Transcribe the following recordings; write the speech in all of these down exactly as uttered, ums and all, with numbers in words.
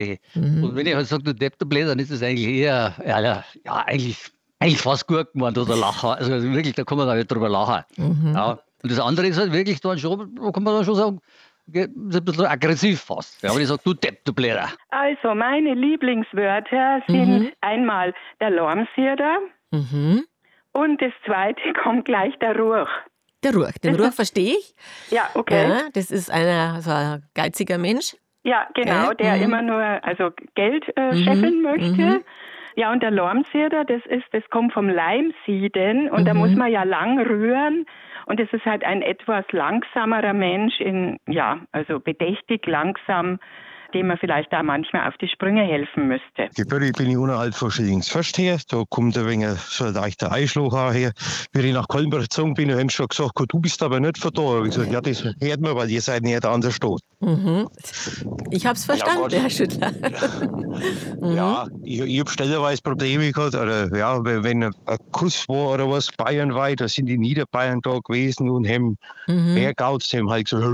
Okay. Mhm. Und wenn ich halt sage, du Depp, du Blöd, dann ist das eigentlich eher, ja, ja, ja, eigentlich, eigentlich fast gut gemeint oder Lacher. Also wirklich, da kann man gar nicht drüber lachen. Mhm. Ja. Und das andere ist halt wirklich dann schon, da kann man dann schon sagen, geht- ist ein bisschen aggressiv fast. Ja, wenn ich sage, du Depp, du Blöder. Also meine Lieblingswörter sind Mhm. einmal der Lärmsierder Mhm. und das zweite kommt gleich der Ruch. Der Ruch, den Ruch verstehe ich. Ja, okay. Ja, das ist einer, so ein geiziger Mensch. Ja, genau, Gell? der Mhm. immer nur also Geld äh, Mhm. scheffeln möchte. Mhm. Ja, und der Lärmsierder, das ist, das kommt vom Leimsieden und da Mhm. muss man ja lang rühren und das ist halt ein etwas langsamerer Mensch in, ja, also bedächtig langsam, dem man vielleicht da manchmal auf die Sprünge helfen müsste. Gebürtig bin ich unterhalb von Schillingsfürst her. Da kommt ein wenig so ein leichter Einschlag auch her. Wie ich nach Kollenberg gezogen bin, haben sie schon gesagt, du bist aber nicht von da. Ich habe gesagt, ja, das hört man, weil ihr seid nicht an der Stadt. Mhm. Ich habe es verstanden, Gott. Herr Schüttler. Mhm. Ja, ich, ich habe stellenweise Probleme gehabt. Oder, ja, wenn wenn ein Kuss war oder was bayernweit, da sind die Niederbayern da gewesen und haben Mhm. Bergauts, haben halt gesagt,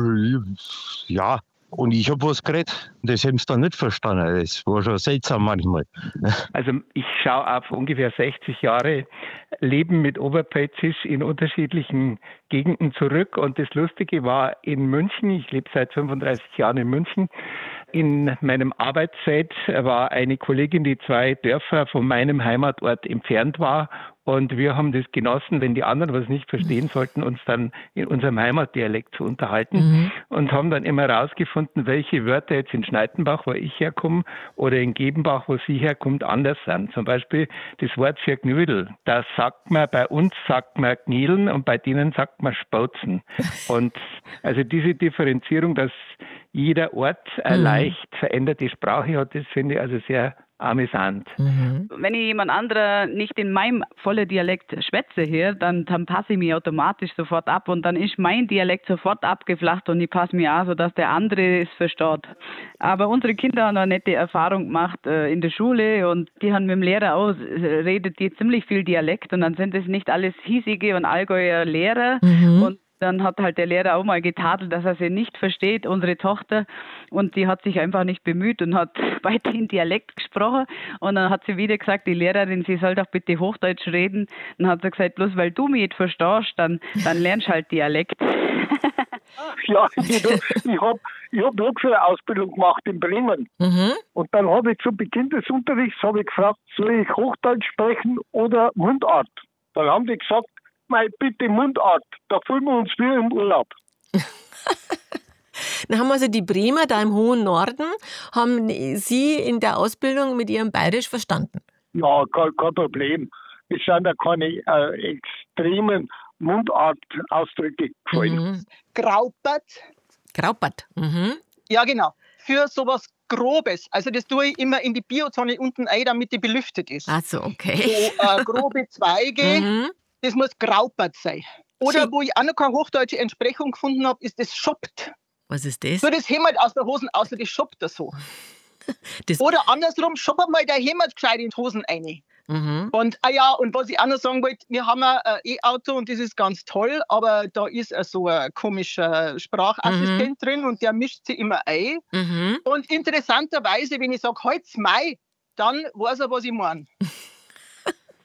ja. Und ich habe was geredet, das haben sie dann nicht verstanden. Das war schon seltsam manchmal. Also ich schaue auf ungefähr sechzig Jahre Leben mit Oberpfälzisch in unterschiedlichen Gegenden zurück. Und das Lustige war in München, ich lebe seit fünfunddreißig Jahren in München, in meinem Arbeitsfeld war eine Kollegin, die zwei Dörfer von meinem Heimatort entfernt war. Und wir haben das genossen, wenn die anderen was nicht verstehen sollten, uns dann in unserem Heimatdialekt zu unterhalten. Mhm. Und haben dann immer herausgefunden, welche Wörter jetzt in Schneitenbach, wo ich herkomme, oder in Gebenbach, wo sie herkommt, anders sind. Zum Beispiel das Wort für Knödel. Das sagt man, bei uns sagt man Gnädeln und bei denen sagt man Spauzen. Und also diese Differenzierung, dass jeder Ort eine Mhm. leicht veränderte Sprache hat, das finde ich also sehr amüsant. Mhm. Wenn ich jemand anderer nicht in meinem vollen Dialekt schwätze hier, dann, dann passe ich mich automatisch sofort ab und dann ist mein Dialekt sofort abgeflacht und ich passe mich an, sodass der andere es versteht. Aber unsere Kinder haben eine nette Erfahrung gemacht äh, in der Schule und die haben mit dem Lehrer auch, äh, redet die ziemlich viel Dialekt und dann sind es nicht alles hiesige und Allgäuer Lehrer Mhm. und dann hat halt der Lehrer auch mal getadelt, dass er sie nicht versteht, unsere Tochter. Und die hat sich einfach nicht bemüht und hat weiterhin Dialekt gesprochen. Und dann hat sie wieder gesagt, die Lehrerin, sie soll doch bitte Hochdeutsch reden. Dann hat sie gesagt, bloß weil du mich nicht verstehst, dann, dann lernst du halt Dialekt. Ja, ich, ich habe ich hab auch so eine Ausbildung gemacht in Bremen. Mhm. Und dann habe ich zu Beginn des Unterrichts habe ich gefragt, soll ich Hochdeutsch sprechen oder Mundart? Dann haben die gesagt, mei, bitte Mundart, da fühlen wir uns wie im Urlaub. Dann haben also die Bremer da im hohen Norden, haben Sie in der Ausbildung mit Ihrem Bayerisch verstanden? Ja, kein, kein Problem. Es sind ja keine äh, extremen Mundartausdrücke gefallen. Mhm. Graupert. Graupert. Mhm. Ja, genau. Für sowas Grobes. Also das tue ich immer in die Biozone unten ein, damit die belüftet ist. Ach so, okay. So äh, grobe Zweige, Mhm. das muss graupert sein. Oder Sie- wo ich auch noch keine hochdeutsche Entsprechung gefunden habe, ist das schoppt. Was ist das? So das Hemd aus der Hosen, außer das schoppt er so. Das- Oder andersrum, schoppert mal der Hemd gescheit in die Hosen rein. Mhm. Und, ah ja, und was ich auch noch sagen wollte, wir haben ein E-Auto und das ist ganz toll, aber da ist äh, so ein komischer Sprachassistent drin und der mischt sich immer ein. Mhm. Und interessanterweise, wenn ich sage, halt's Mai, dann weiß er, was ich meine.